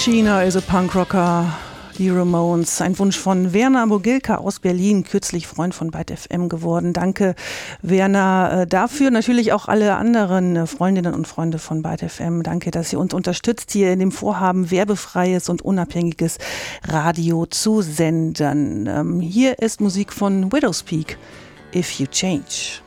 Sheena is a Punkrocker. Die Ramones, ein Wunsch von Werner Mogilka aus Berlin, kürzlich Freund von Byte FM geworden. Danke, Werner, dafür. Natürlich auch alle anderen Freundinnen und Freunde von Byte FM. Danke, dass ihr uns unterstützt, hier in dem Vorhaben, werbefreies und unabhängiges Radio zu senden. Hier ist Musik von Widow's Peak, If You Change.